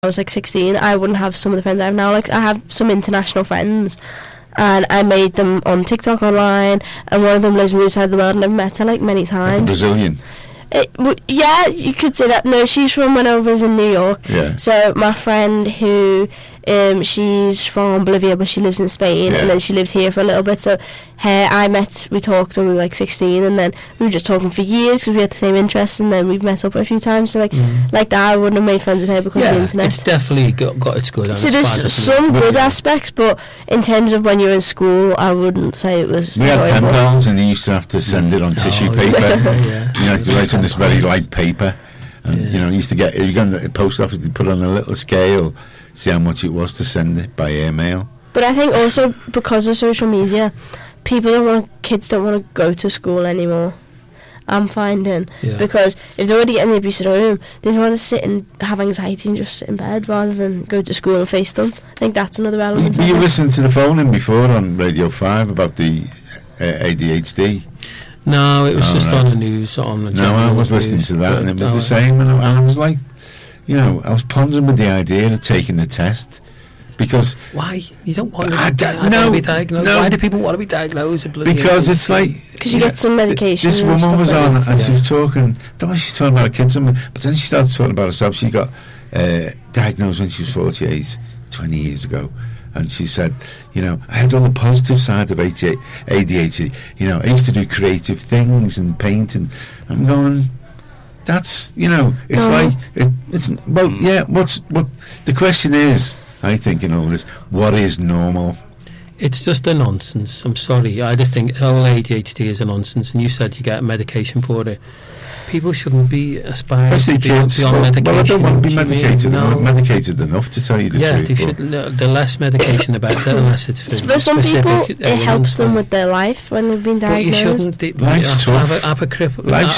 I was like 16, I wouldn't have some of the friends I have now. Like, I have some international friends, and I made them on TikTok online, and one of them lives on the other side of the world, and I've met her like many times. Like a Brazilian. Yeah, you could say that. No, she's from when I was in New York. Yeah. So my friend who, she's from Bolivia, but she lives in Spain, and then she lived here for a little bit. So we talked when we were like 16, and then we were just talking for years because we had the same interests, and then we've met up a few times. So like that, I wouldn't have made friends with her because of the internet. It's definitely got its good. So there's some good aspects, but in terms of when you're in school, I wouldn't say it was. We had pen pals, and you used to have to send it on tissue paper. You know, to write on this very light paper, and you know, you used to get. You go to the post office to put on a little scale, see how much it was to send it by airmail. But I think also because of social media, kids don't want to go to school anymore. I'm finding because if they're already getting the abuse at home, they want to sit and have anxiety and just sit in bed rather than go to school and face them. I think that's another element. You listened to the phone in before on Radio 5 about the ADHD. No, it was just on the news. No, I was listening to that, and it was the same, and I was like, you know, I was pondering with the idea of taking the test. Because why you don't want to be diagnosed? No. Why do people want to be diagnosed? Because it's like because you get some medication. This woman was on and she was talking. She's talking about her kids, but then she started talking about herself. She got diagnosed when she was 48, 20 years ago, and she said, you know, I had all the positive side of ADHD. You know, I used to do creative things and painting. I'm going. That's, you know, it's like it's well, yeah. What the question is? I think in all this, what is normal? It's just a nonsense. I'm sorry. I just think all ADHD is a nonsense. And you said you get medication for it. People shouldn't be aspiring to be on medication. Well, I don't want to be medicated. I'm not medicated enough to tell you the truth. They should. The less medication, the better, unless it's for some people, it helps them with their life when they've been diagnosed. But you shouldn't. Life's tough. Have a crutch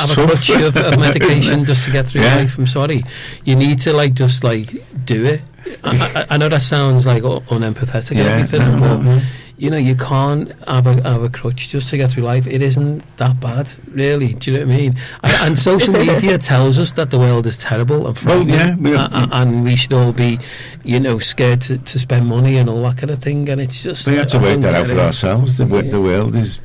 of medication just to get through life. I'm sorry. You need to just do it. I know that sounds like unempathetic and everything, but you know, you can't have a crutch just to get through life. It isn't that bad, really. Do you know what I mean? And social media tells us that the world is terrible and frightening, and we should all be, you know, scared to spend money and all that kind of thing. And it's just we have to work that out for ourselves. The world is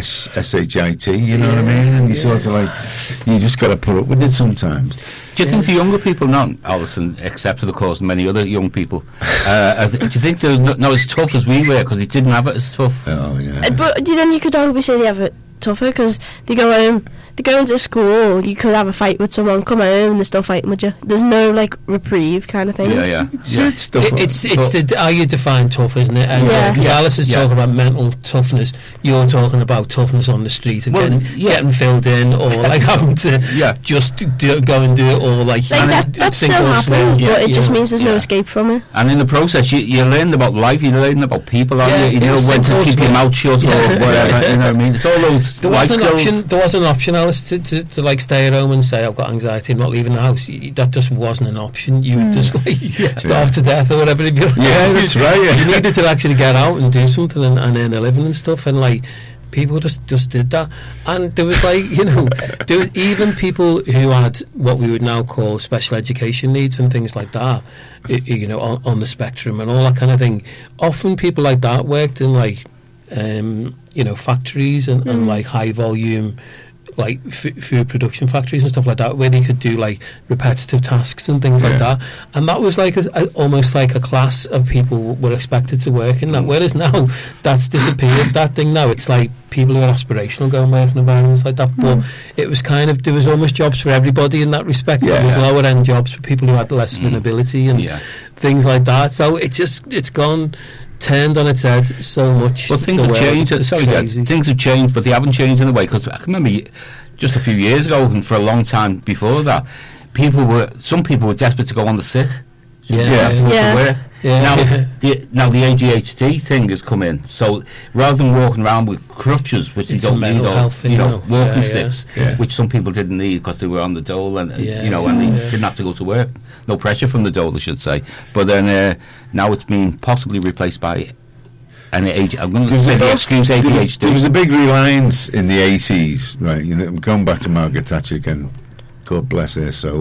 shit. You know what I mean? And you sort of you just got to put up with it sometimes. Do you think the younger people, not Alison, except of course many other young people, do you think they're not as tough as we were because they didn't have it as tough? Oh yeah. But then you could arguably say they have it tougher because they go home. They go into school. You could have a fight with someone, come home, and they're still fighting with you. There's no reprieve kind of thing. It's how you define tough, isn't it? And Alice is talking about mental toughness. You're talking about toughness on the street and getting filled in, or having to just go and do it, or that still happens, but it just means there's no escape from it. And in the process, you learn about life. You learn about people. You know when to keep your mouth shut or whatever. You know what I mean? It's all those. There was an option, Alice, to stay at home and say I've got anxiety, I'm not leaving the house. That just wasn't an option. You would just starve to death or whatever. If that's right. You needed to actually get out and do something and earn a living and stuff. And people just did that. And there was there were even people who had what we would now call special education needs and things like that. You know, on the spectrum and all that kind of thing. Often people like that worked in factories and high volume food production factories and stuff like that, where they could do repetitive tasks and things like that, and that was almost like a class of people were expected to work in that. Whereas now that's disappeared. That thing now, it's people who are aspirational go and work in environments like that. But it was there was almost jobs for everybody in that respect. There was lower end jobs for people who had less of an ability and things like that. So it's gone. Turned on its head so much. Well, things have changed. Things have changed, but they haven't changed in a way. Because I can remember just a few years ago, and for a long time before that, some people were desperate to go on the sick. To work. Now the ADHD thing has come in. So rather than walking around with crutches, which they don't need, or walking sticks, which some people didn't need because they were on the dole, and and they didn't have to go to work. No pressure from the dole, I should say. But then now it's been possibly replaced by I'm going to say the extreme ADHD. There was a big reliance in the 80s, right? You know, going back to Margaret Thatcher again, God bless her soul.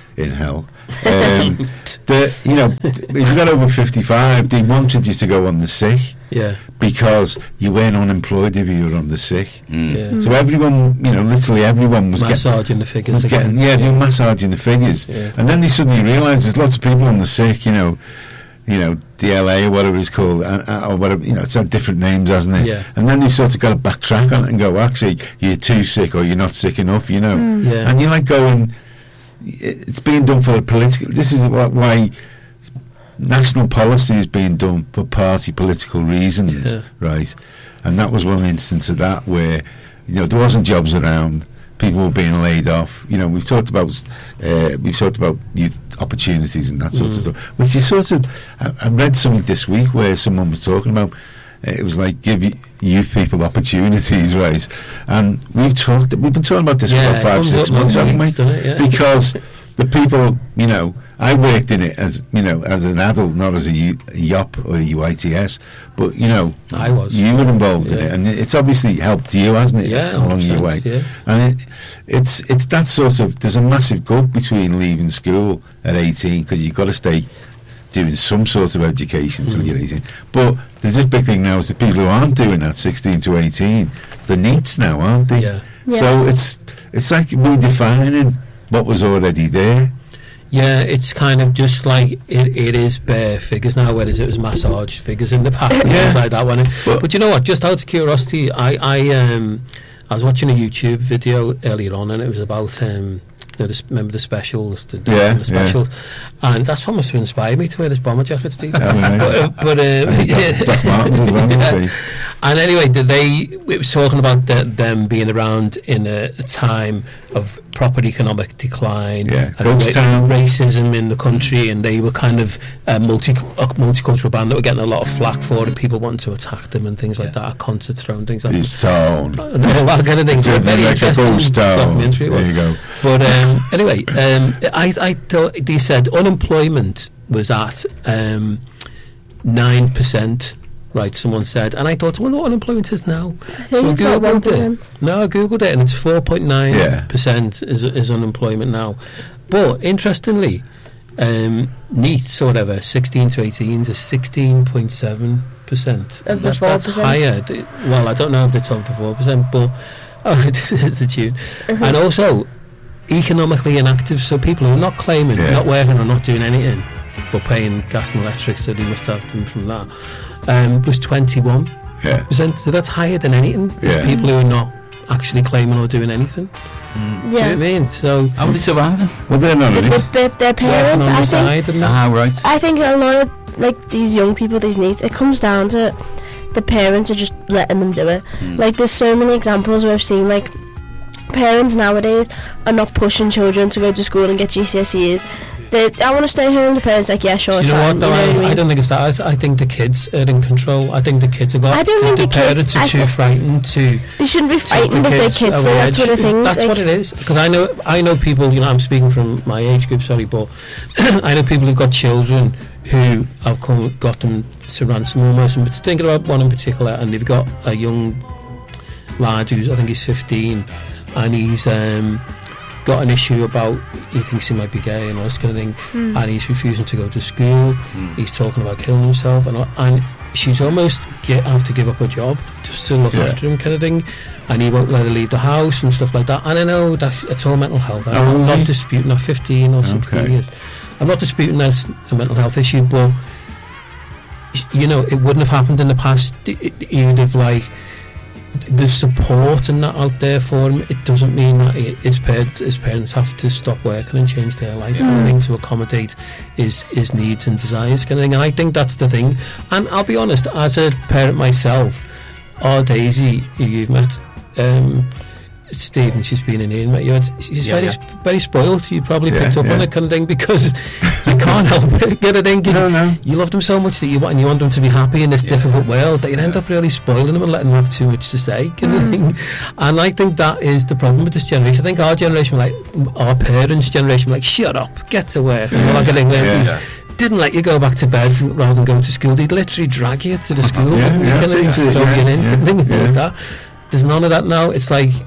in hell. If you got over 55, they wanted you to go on the sick. Yeah. Because you weren't unemployed if you were on the sick. So everyone, literally everyone was massaging the figures. Doing massaging the figures. Yeah. And then they suddenly realised there's lots of people on the sick, DLA or whatever it's called, or whatever, it's had different names, hasn't it? Yeah. And then they've sort of got to backtrack on it and go, actually, you're too sick or you're not sick enough, Yeah. And you're like going, it's being done for a political, this is why national policy is being done for party political reasons, right? And that was one instance of that where, there wasn't jobs around, people were being laid off. We've talked about youth opportunities and that sort of stuff. Which is sort of, I read something this week where someone was talking about. It was like give youth people opportunities, right? And we've been talking about this for about 5-6 months, haven't we? Because the people, I worked in it as an adult, not as a YOP or a UITS, but I was. You were involved in it, and it's obviously helped you, hasn't it? Along your way. Yeah. And it's that sort of, there's a massive gulf between leaving school at 18 because you've got to stay doing some sort of education till you're 18. But there's this big thing now is the people who aren't doing that, 16 to 18, the NEETs now, aren't they? Yeah. So it's like redefining what was already there. Yeah, it's kind of just like it is bare figures now, whereas it was massage figures in the past and things like that. But you know what? Just out of curiosity, I was watching a YouTube video earlier on, and it was about remember the specials, the specials, and that's what must have inspired me to wear this bomber jacket, Steve. And anyway, it was talking about them being around in a time of proper economic decline, and racism in the country, and they were kind of a multicultural band that were getting a lot of flack for it, people wanting to attack them and things like that, concerts thrown, things like that. And all that kind of things. Very interesting documentary. There you go. But anyway, I thought they said unemployment was at 9%. Right, someone said, and I thought, I wonder what unemployment is now. I think it's about 1%. No, I googled it, and it's 4.9% is unemployment now. But interestingly, NEETs or whatever, 16 to 18 is 16.7%. Of the 4%? That's higher. Well, I don't know if it's of the 4%, but it's the tune. And also, economically inactive, so people who are not claiming, not working or not doing anything, but paying gas and electric, so they must have them from that. Was 21%, so that's higher than anything. There's people who are not actually claiming or doing anything. Do you know what I mean? So how would they survive? Well, they're not their parents. Right. I think a lot of these young people, these NEETs, it comes down to the parents are just letting them do it. Like there's so many examples where I've seen parents nowadays are not pushing children to go to school and get GCSEs. I want to stay home. The parents yeah, sure, it's fine. I don't think it's that. I think the kids are in control. I think the kids are got. I don't think the parents are too frightened to. They shouldn't be frightened of their kids. So that's what I think. That's what it is. Because I know people. I'm speaking from my age group. Sorry, but I know people who've got children who have got them to ransom almost. And thinking about one in particular, and they've got a young lad who's, I think he's 15, and he's got an issue about he thinks he might be gay and all this kind of thing, and he's refusing to go to school. He's talking about killing himself, and she's almost have to give up her job just to look after him, kind of thing, and he won't let her leave the house and stuff like that. And I know that it's all mental health. I'm not disputing that. 15 or 16 years. I'm not disputing that it's a mental health issue, but it wouldn't have happened in the past. He'd have the support and that out there for him. It doesn't mean that his parents have to stop working and change their life kind of thing to accommodate his needs and desires kind of thing. And I think that's the thing. And I'll be honest, as a parent myself, our Daisy, who you've met, Stephen, she's been in here, she's very spoiled. You probably picked up on it kind of thing, because you can't help it. Get it in, you love them so much that you want them to be happy in this difficult world, that you end up really spoiling them and letting them have too much to say kind of thing. And I think that is the problem with this generation. I think our generation, our parents' generation, shut up, get to work, and all that kind of thing. Didn't let you go back to bed rather than going to school. They'd literally drag you to the school, throw you in, things like that. There's none of that now. It's like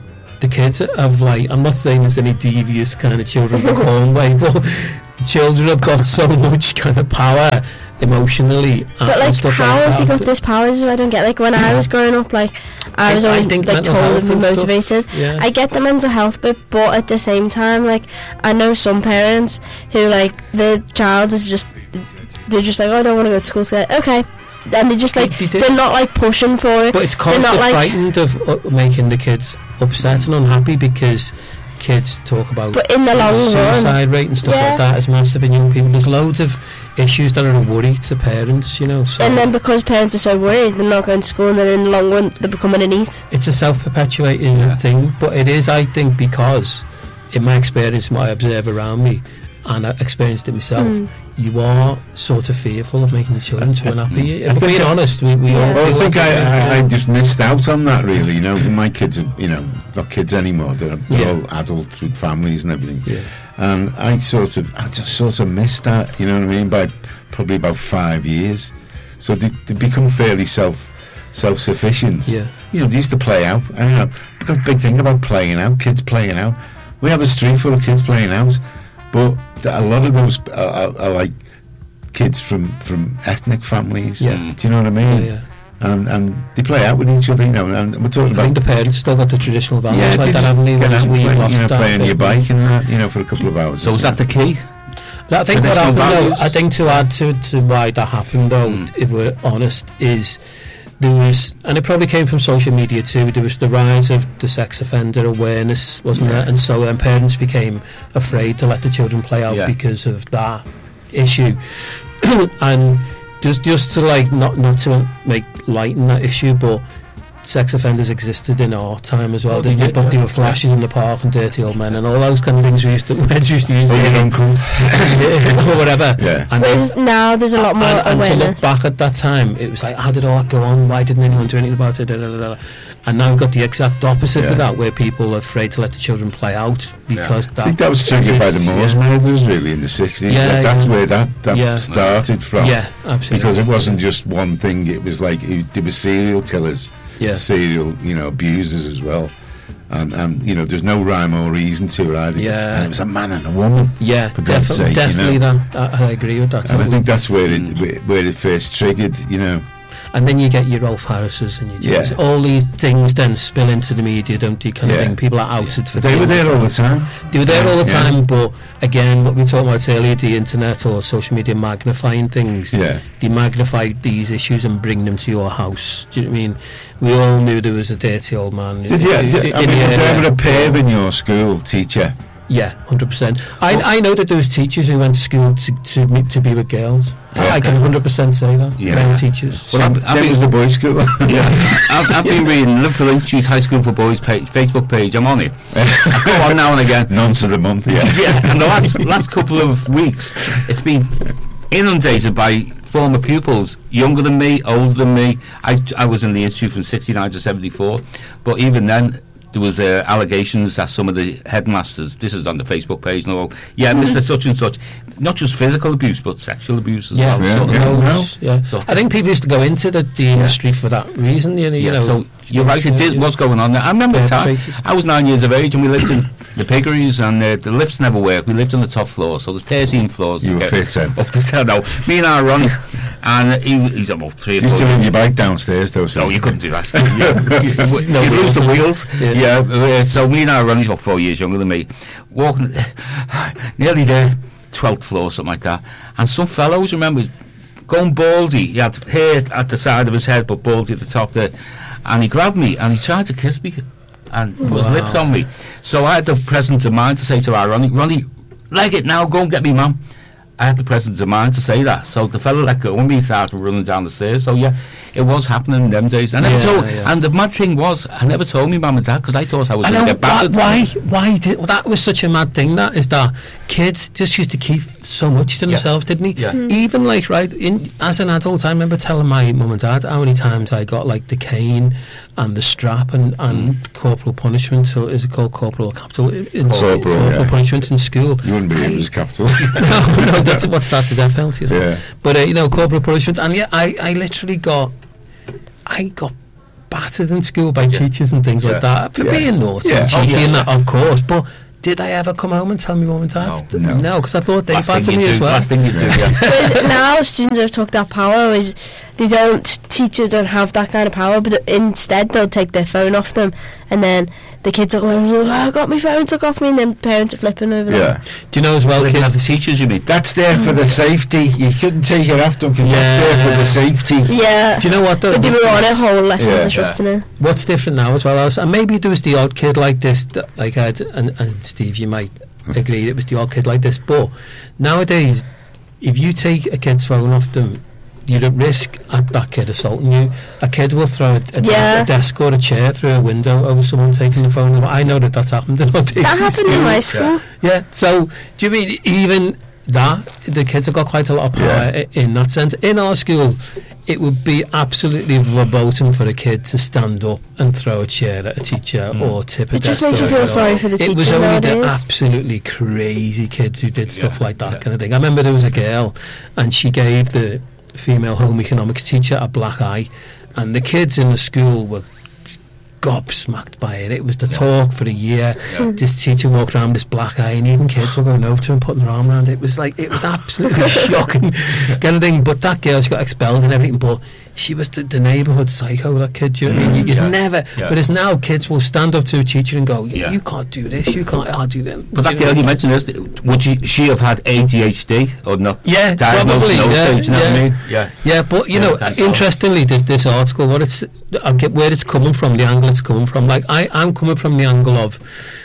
the kids have, like, I'm not saying there's any devious kind of children the wrong way, but the children have got so much kind of power emotionally. But like, stuff how like have they got this power? I don't get. Like, when I was growing up, like, I was always like told and motivated. Yeah. I get the mental health bit, but at the same time, like, I know some parents who, like, their child is just, they're just like, oh, I don't want to go to school today. Okay. And they're just like, they're not like pushing for it. But it's constantly frightened of making the kids upset and unhappy, because kids talk about, but in the long suicide rate and stuff like that is massive in young people. There's loads of issues that are a worry to parents, you know. So, and then because parents are so worried, they're not going to school, and then in the long run they're becoming a NEET. It's a self-perpetuating thing, but it is, I think, because in my experience, what I observe around me, and I experienced it myself, you are sort of fearful of making the children too unhappy. If we're being honest, we all well, I think I just missed out on that, really. You know, my kids are, you know, not kids anymore. They're all adults with families and everything. Yeah. And I just sort of missed that, you know what I mean, by probably about 5 years. So they become fairly self-sufficient. Yeah. You know, they used to play out. I don't know, because big thing about playing out, kids playing out. We have a street full of kids playing out, but a lot of those are like kids from ethnic families. Yeah. Do you know what I mean? Yeah. And they play out with each other, you know. And we're talking about, I think the parents still got the traditional values like that, haven't they? Playing your bike and that, you know, for a couple of hours. So is that the key? I think what happened, though, I think to add to why that happened, though, if we're honest, is there was, and it probably came from social media too, there was the rise of the sex offender awareness, wasn't there? And so then parents became afraid to let the children play out because of that issue. And just to, like, not to make light in that issue, but sex offenders existed in our time as well. They were flashes in the park and dirty old men and all those kind of things we used to use. Or your uncle. Or whatever. Yeah. And now there's a lot more awareness. And to look back at that time, it was like, how did all that go on? Why didn't anyone do anything about it? And now we've got the exact opposite of that, where people are afraid to let the children play out because I think that was triggered by the Moors murders, really, in the 60s. That's where that started from. Yeah, absolutely. Because it wasn't just one thing, it was like there were serial killers, serial, you know, abusers as well. And you know, there's no rhyme or reason to it either. Yeah. And it was a man and a woman. Yeah, for God's sake, definitely you know? that. I agree with that. And I think that's where it first triggered, you know. And then you get your Rolf Harris's and all these things then spill into the media, don't they? Kind of thing. People are outed for. They were there all the time. They were there all the time, but again, what we talked about earlier, the internet or social media magnifying things. Yeah. They magnify these issues and bring them to your house. Do you know what I mean? We all knew there was a dirty old man. Was there ever a perv in your school, teacher? Yeah, 100%. I know that there was teachers who went to school to be with girls. I can 100% say that. Male teachers. Well, I've was the boys' school. I've been reading Liverpool Institute High School for Boys Facebook page. I'm on it. I go on now and again. Nonce of the month. And the last couple of weeks, it's been inundated by former pupils, younger than me, older than me. I was in the institute from 69 to 74, but even then, there was allegations that some of the headmasters, this is on the Facebook page and all, Mr. Such and Such, not just physical abuse, but sexual abuse as well. So I think people used to go into the industry for that reason. You know, so you're right, it was going on there. I remember the time, I was 9 years of age and we lived in the piggeries and the lifts never worked. We lived on the top floor, so there's 13 floors. You were fit then? Up to no, me and I were on it, and he's about 3 or 4. You still have your bike downstairs though? No, you couldn't do that. You lose the wheels. So me and I were on, he's about 4 years younger than me, walking nearly there, 12th floor, something like that, and some fellows, remember, going baldy, he had hair at the side of his head but baldy at the top there, and he grabbed me and he tried to kiss me and put his lips on me. So I had the presence of mind to say to Ronnie, leg it now, go and get me, mum. I had the presence of mind to say that. So the fellow let go and we started running down the stairs. So it was happening in them days. And the mad thing was, I never told me mum and dad because I thought I was going to get battered. Why did that was such a mad thing? That is that kids just used to keep so much to themselves, didn't he? Yeah. Even like as an adult, I remember telling my mum and dad how many times I got like the cane and the strap and corporal punishment. So is it called corporal or capital? Corporal punishment in school. You wouldn't believe it was capital. no, that's what started death penalty. But corporal punishment, and I literally got battered in school by teachers and things like that for being naughty and cheeky and that, of course. But did I ever come home and tell me mum and dad? No, because I thought they battered me as well. Last thing you do, Whereas now students have took that power, is teachers don't have that kind of power, but instead they'll take their phone off them, and then the kids are going, oh, I got my phone took off me, and then parents are flipping over them. Do you know as well, kids? The teachers, you mean? That's there for the safety. You couldn't take it off them because that's there for the safety. Yeah. Do you know what, though? But they were on a whole lesson disrupting it. What's different now as well, Alice, and maybe there was the odd kid like this, like Ed and Steve, you might agree it was the odd kid like this, but nowadays, if you take a kid's phone off them, you're at risk of that kid assaulting you. A kid will throw a desk or a chair through a window over someone taking the phone. I know that's happened in That happened in my school. Yeah, so do you mean even that, the kids have got quite a lot of power in that sense? In our school, it would be absolutely verboten for a kid to stand up and throw a chair at a teacher or tip a desk. It just makes you feel sorry for the teachers. It was only nowadays. the absolutely crazy kids who did stuff like that kind of thing. I remember there was a girl and she gave the female home economics teacher a black eye, and the kids in the school were gobsmacked by it. It was the talk for a year. This teacher walked around with this black eye, and even kids were going over to him, putting their arm around it. It was absolutely shocking kind of thing. But that girl, she got expelled and everything, but she was the neighbourhood psycho, that kid. You know what I mean? You'd never. But as now, kids will stand up to a teacher and go, you can't do this, you can't, I'll do them. But that girl you mentioned, would she have had ADHD or not? Yeah, probably. Stage, you know what I mean? Yeah, but you know, interestingly, this article, I'll get where it's coming from, the angle it's coming from. Like I'm coming from the angle of,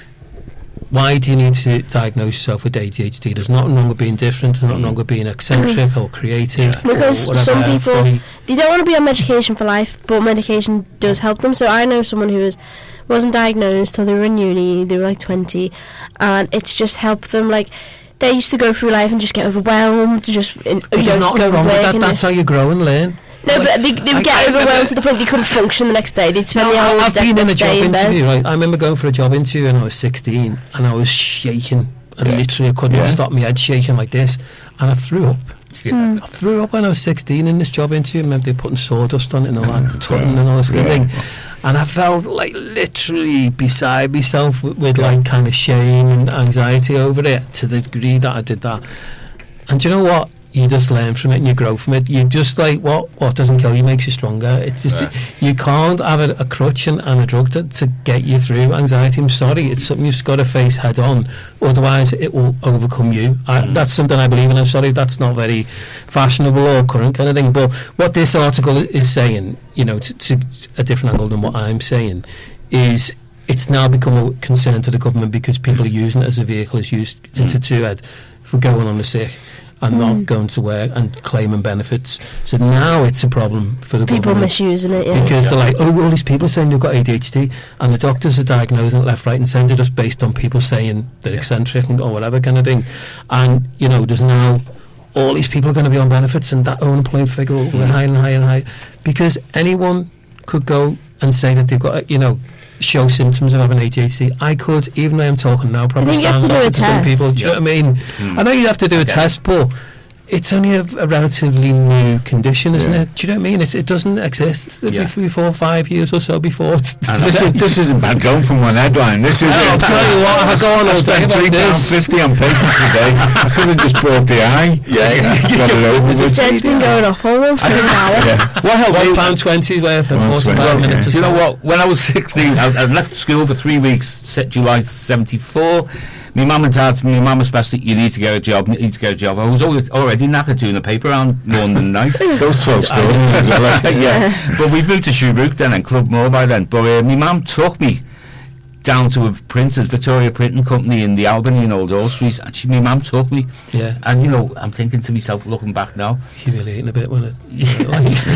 why do you need to diagnose yourself with ADHD? There's nothing wrong with being different. There's nothing wrong with being eccentric or creative. Because or whatever, some people, they don't want to be on medication for life, but medication does help them. So I know someone who wasn't diagnosed till they were in uni. They were like 20, and it's just helped them. Like, they used to go through life and just get overwhelmed. There's nothing wrong with that. That's how you grow and learn. No, but they would get overwhelmed to the point they couldn't function the next day. They'd spend the whole I've been in a job interview, right? I remember going for a job interview when I was 16, and I was shaking, and literally I couldn't stop my head shaking like this, and I threw up. I threw up when I was 16 in this job interview. I remember they were putting sawdust on it and all that, tutting and all this kind of thing. And I felt like literally beside myself with like kind of shame and anxiety over it, to the degree that I did that. And do you know what? You just learn from it and you grow from it. You just like what doesn't kill you makes you stronger. It's just you can't have a crutch and a drug to get you through anxiety. I'm sorry, it's something you've got to face head on, otherwise it will overcome you. That's something I believe in. I'm sorry, that's not very fashionable or current kind of thing, but what this article is saying, you know, to a different angle than what I'm saying, is it's now become a concern to the government because people are using it as a vehicle, as used into for going on the sick and not going to work and claiming benefits. So now it's a problem for the people government. misusing it, because they're like, oh, all these people are saying you've got ADHD, and the doctors are diagnosing it left, right and centre just based on people saying they're eccentric or whatever kind of thing. And, you know, there's now all these people are going to be on benefits, and that unemployment figure will go higher and higher and higher, because anyone could go and say that they've got, you know, show symptoms of having ADHD. I could, even though I'm talking now, probably stand up to some people. Do you know what I mean? I know you have to do a test, but it's only a relatively new condition, isn't it? Do you know what I mean? It doesn't exist before 5 years or so before. This isn't bad going from one headline. This is. I'll tell you what, I go on all day about this. £3.50 on papers today. I could have just brought the eye. Got it over with. It's been going off all over for an hour. What helped £1.20 worth of 45 minutes. You know what? When I was 16, I left school for 3 weeks. July '74. My mum and dad, my mum especially, you need to get a job. I was already knackered doing the paper around morning and night. Those 12 stories as well. But we moved to Shrewsbury then and Club Moor by then. But my mum took me down to a printers, Victoria Printing Company in the Albany in Old Hall Street, and my mum took me. And you know, I'm thinking to myself, looking back now, humiliating a bit, wasn't it?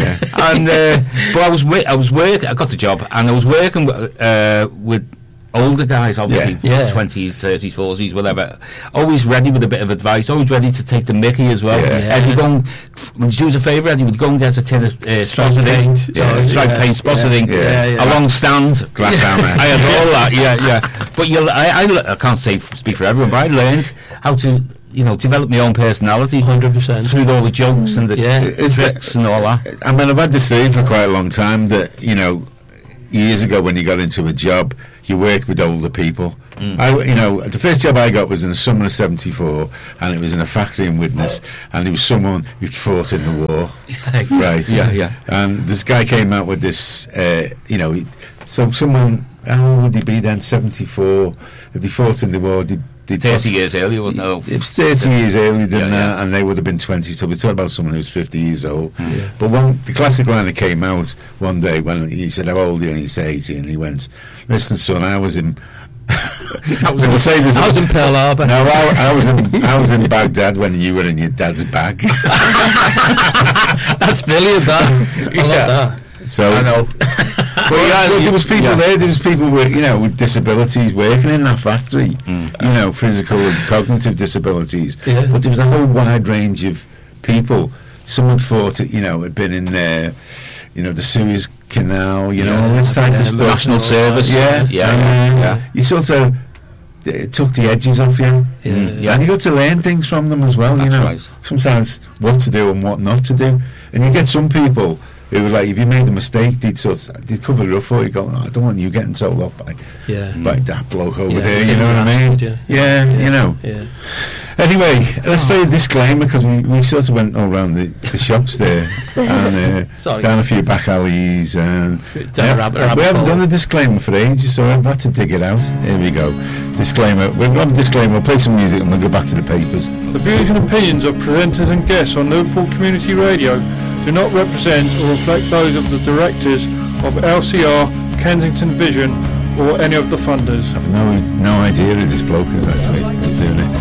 And but I was working. I got the job, and I was working with older guys, obviously, 20s, 30s, 40s, whatever, always ready with a bit of advice, always ready to take the mickey as well. If you go, would you do us a favour, Eddie, would go and get a tin of spotted ink, stripe paint, spotted ink, a long stand, glass hammer. I had all that, but I can't speak for everyone, but I learned how to, you know, develop my own personality 100% through all the jokes and the tricks and all that. I mean, I've had this theory for quite a long time that, you know, years ago when you got into a job, you worked with older people. The first job I got was in the summer of '74, and it was in a factory in Widnes, and it was someone who'd fought in the war. Right. Yeah. And this guy came out with this, so someone, how old would he be then? 74. If they fought in the war, 30 years earlier, wasn't it? It was 30 years earlier than that, and they would have been 20. So we're talking about someone who's 50 years old. But the classic line that came out one day when he said, "How old are you?" And he said 80, and he went, "Listen, son, I was in." I was in Pearl Harbor. No, I was in Baghdad when you were in your dad's bag. That's brilliant. That I love that. So I know. But there was people there. There was people with disabilities working in that factory. Physical and cognitive disabilities. Yeah. But there was a whole wide range of people. Some had fought it. Had been in the Suez Canal. All this type of stuff. National service. Yeah. You sort of took the edges off you. Yeah. And you got to learn things from them as well. That's right. Sometimes what to do and what not to do. And you get some people who were like, if you made a mistake, they'd cover it up for you. Go, I don't want you getting told off by that bloke over there. You know what I mean? Yeah. Anyway, let's play a disclaimer, because we sort of went all around the shops there and down a few back alleys, and we haven't done a disclaimer for ages, so I've had to dig it out. Here we go. Disclaimer. We'll have a disclaimer. We'll play some music and we'll go back to the papers. The views and opinions of presenters and guests on Liverpool Community Radio do not represent or reflect those of the directors of LCR, Kensington Vision, or any of the funders. I've no idea who this bloke is doing it.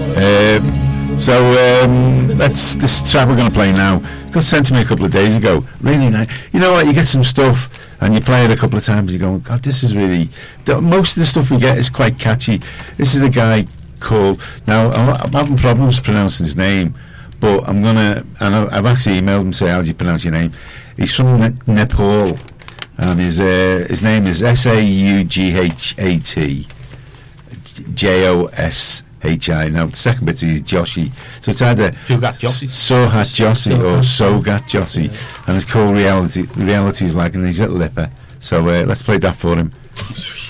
This track we're going to play now got sent to me a couple of days ago. Really nice. You know what? You get some stuff and you play it a couple of times. You go, God, this is really. Most of the stuff we get is quite catchy. This is a guy called. Now I'm having problems pronouncing his name. But I've actually emailed him to say, how do you pronounce your name? He's from Nepal, and his name is Saughat Joshi. Now the second bit is Joshi, so it's either Soughat Joshi or Soughat Joshi, and it's called Reality is Like, and he's at Lipper. So let's play that for him.